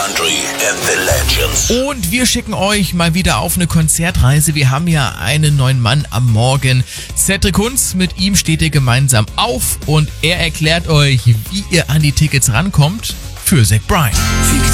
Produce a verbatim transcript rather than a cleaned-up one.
Country and the Legends. Und wir schicken euch mal wieder auf eine Konzertreise. Wir haben ja einen neuen Mann am Morgen. Cedric Kunz, mit ihm steht ihr gemeinsam auf und er erklärt euch, wie ihr an die Tickets rankommt für Zach Bryan.